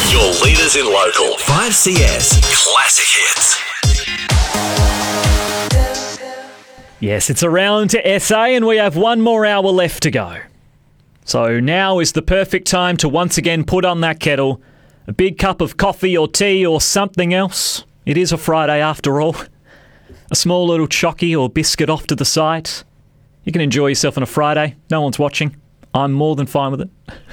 Your leaders in local. 5CS Classic Hits. Yes, it's around to SA and we have one more hour left to go. So now is the perfect time to once again put on that kettle, a big cup of coffee or tea or something else. It is a Friday after all. A small little chocky or biscuit off to the side. You can enjoy yourself on a Friday. No one's watching. I'm more than fine with it.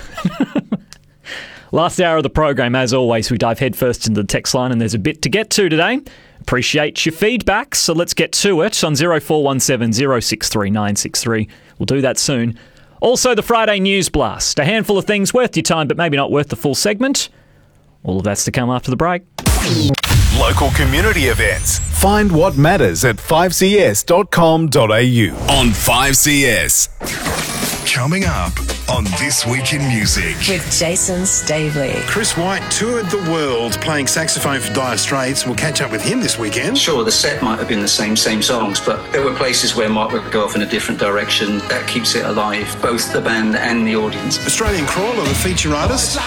Last hour of the program, as always, we dive headfirst into the text line and there's a bit to get to today. Appreciate your feedback, so let's get to it on 0417 063 963. We'll do that soon. Also, the Friday News Blast. A handful of things worth your time, but maybe not worth the full segment. All of that's to come after the break. Local community events. Find what matters at 5cs.com.au. On 5CS. Coming up on This Week in Music. With Jason Stavely. Chris White toured the world playing saxophone for Dire Straits. We'll catch up with him this weekend. Sure, the set might have been the same songs, but there were places where Mark would go off in a different direction. That keeps it alive, both the band and the audience. Australian Crawler, the feature artist.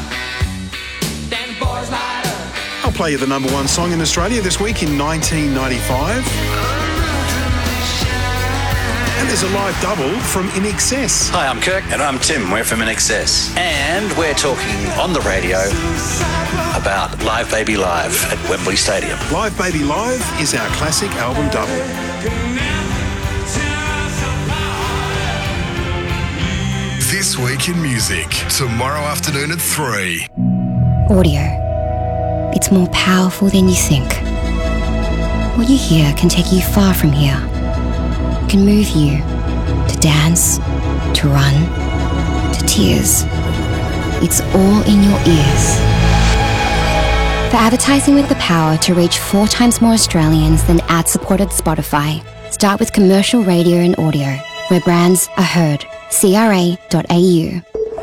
I'll play you the number one song in Australia this week in 1995. And there's a live double from In Excess. Hi, I'm Kirk. And I'm Tim. We're from In Excess. And we're talking on the radio about Live Baby Live at Wembley Stadium. Live Baby Live is our classic album double. This Week in Music. Tomorrow afternoon at 3. Audio. It's more powerful than you think. What you hear can take you far from here. It can move you to dance, to run, to tears. It's all in your ears. For advertising with the power to reach 4 times more Australians than ad-supported Spotify, start with commercial radio and audio, where brands are heard. CRA.au.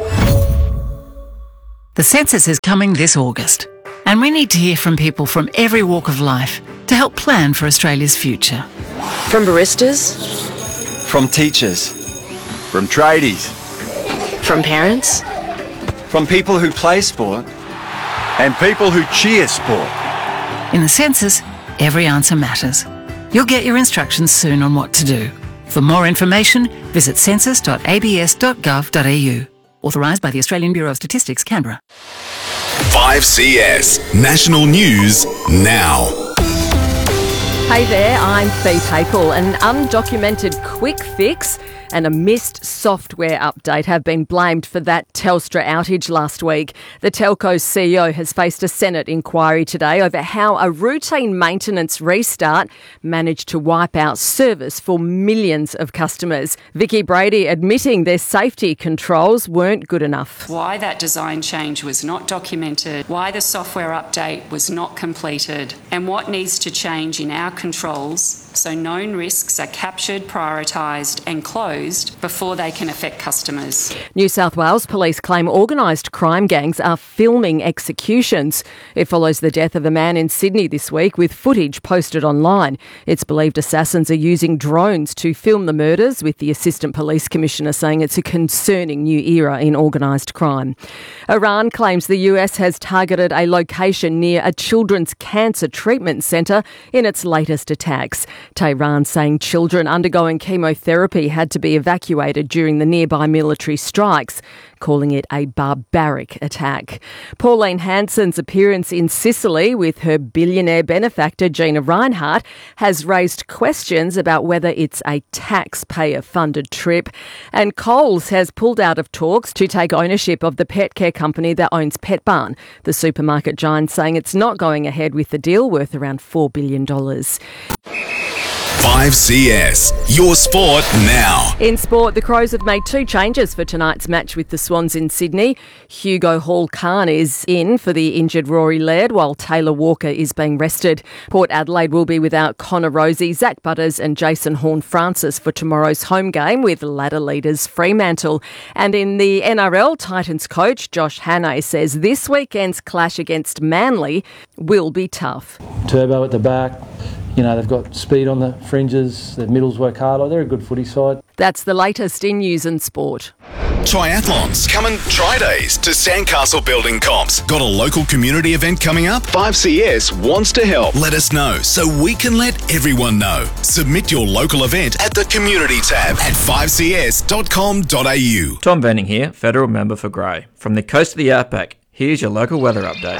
The census is coming this August, and we need to hear from people from every walk of life to help plan for Australia's future. From baristas. From teachers. From tradies. From parents. From people who play sport. And people who cheer sport. In the census, every answer matters. You'll get your instructions soon on what to do. For more information, visit census.abs.gov.au. Authorised by the Australian Bureau of Statistics, Canberra. 5CS. National News Now. Hey there, I'm Fee Papel. An undocumented quick fix and a missed software update have been blamed for that Telstra outage last week. The telco's CEO has faced a Senate inquiry today over how a routine maintenance restart managed to wipe out service for millions of customers. Vicky Brady admitting their safety controls weren't good enough. Why that design change was not documented, why the software update was not completed, and what needs to change in our controls so known risks are captured, prioritised and closed before they can affect customers. New South Wales police claim organised crime gangs are filming executions. It follows the death of a man in Sydney this week with footage posted online. It's believed assassins are using drones to film the murders, with the Assistant Police Commissioner saying it's a concerning new era in organised crime. Iran claims the US has targeted a location near a children's cancer treatment centre in its latest attacks. Tehran saying children undergoing chemotherapy had to be evacuated during the nearby military strikes, calling it a barbaric attack. Pauline Hanson's appearance in Sicily with her billionaire benefactor Gina Rinehart has raised questions about whether it's a taxpayer-funded trip. And Coles has pulled out of talks to take ownership of the pet care company that owns Petbarn. The supermarket giant saying it's not going ahead with the deal, worth around $4 billion. 5CS, your sport now. In sport, the Crows have made 2 changes for tonight's match with the Swans in Sydney. Hugo Hall-Khan is in for the injured Rory Laird, while Taylor Walker is being rested. Port Adelaide will be without Connor Rozee, Zach Butters and Jason Horne-Francis for tomorrow's home game with ladder leaders Fremantle. And in the NRL, Titans coach Josh Hannay says this weekend's clash against Manly will be tough. Turbo at the back. You know, they've got speed on the fringes, their middles work hard. They're a good footy side. That's the latest in news and sport. Triathlons. Coming Fridays to Sandcastle Building Comps. Got a local community event coming up? 5CS wants to help. Let us know so we can let everyone know. Submit your local event at the community tab at 5cs.com.au. Tom Venning here, Federal Member for Grey. From the coast of the Outback, here's your local weather update.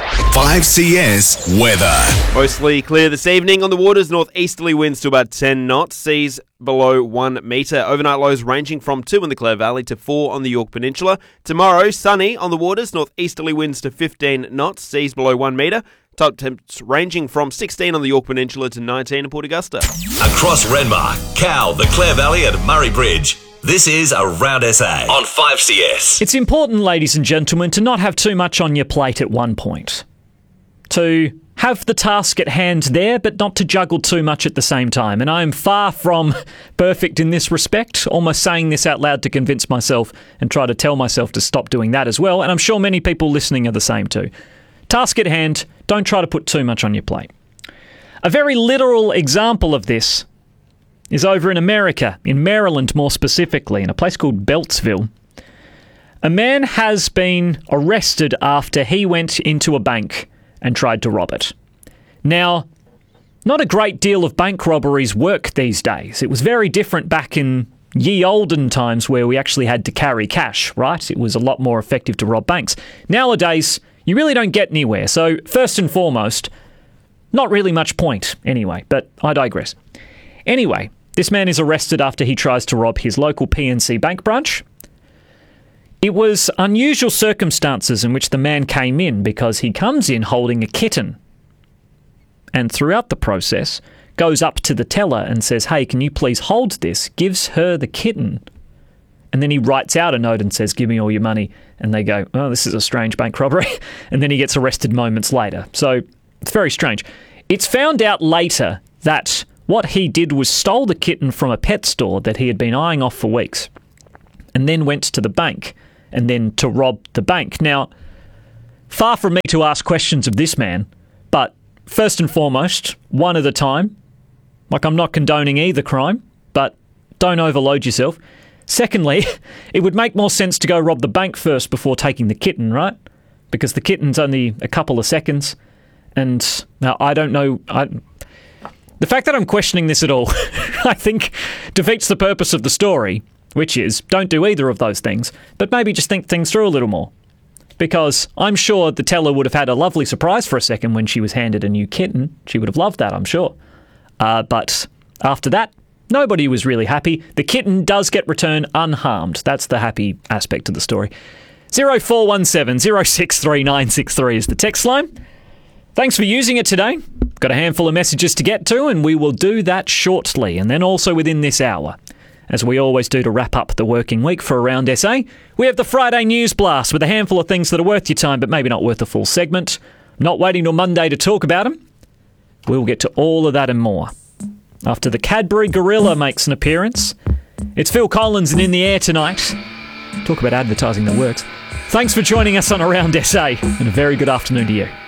5CS weather. Mostly clear this evening on the waters. Northeasterly winds to about 10 knots. Seas below 1 metre. Overnight lows ranging from 2 in the Clare Valley to 4 on the Yorke Peninsula. Tomorrow, sunny on the waters. Northeasterly winds to 15 knots. Seas below 1 metre. Top temps ranging from 16 on the Yorke Peninsula to 19 in Port Augusta. Across Renmark, Cow, the Clare Valley and Murray Bridge. This is Around SA on 5CS. It's important, ladies and gentlemen, to not have too much on your plate at one point. To have the task at hand there, but not to juggle too much at the same time. And I am far from perfect in this respect, almost saying this out loud to convince myself and try to tell myself to stop doing that as well. And I'm sure many people listening are the same too. Task at hand, don't try to put too much on your plate. A very literal example of this is over in America, in Maryland more specifically, in a place called Beltsville. A man has been arrested after he went into a bank and tried to rob it. Now, not a great deal of bank robberies work these days. It was very different back in ye olden times where we actually had to carry cash, right? It was a lot more effective to rob banks. Nowadays, you really don't get anywhere. So, first and foremost, not really much point anyway, but I digress. Anyway, this man is arrested after he tries to rob his local PNC bank branch. It was unusual circumstances in which the man came in because he comes in holding a kitten. And throughout the process, goes up to the teller and says, "Hey, can you please hold this?" Gives her the kitten. And then he writes out a note and says, "Give me all your money." And they go, "Oh, this is a strange bank robbery." And then he gets arrested moments later. So it's very strange. It's found out later that what he did was stole the kitten from a pet store that he had been eyeing off for weeks and then went to the bank and then to rob the bank. Now, far from me to ask questions of this man, but first and foremost, one at a time. Like, I'm not condoning either crime, but don't overload yourself. Secondly, it would make more sense to go rob the bank first before taking the kitten, right? Because the kitten's only a couple of seconds. And now I don't know... The fact that I'm questioning this at all, I think, defeats the purpose of the story, which is don't do either of those things, but maybe just think things through a little more. Because I'm sure the teller would have had a lovely surprise for a second when she was handed a new kitten. She would have loved that, I'm sure. But after that, nobody was really happy. The kitten does get returned unharmed. That's the happy aspect of the story. 0417 063 963 is the text line. Thanks for using it today. Got a handful of messages to get to, and we will do that shortly, and then also within this hour. As we always do to wrap up the working week for Around SA, we have the Friday News Blast with a handful of things that are worth your time, but maybe not worth a full segment. Not waiting till Monday to talk about them. We'll get to all of that and more after the Cadbury Gorilla makes an appearance. It's Phil Collins and In the Air tonight. Talk about advertising that works. Thanks for joining us on Around SA, and a very good afternoon to you.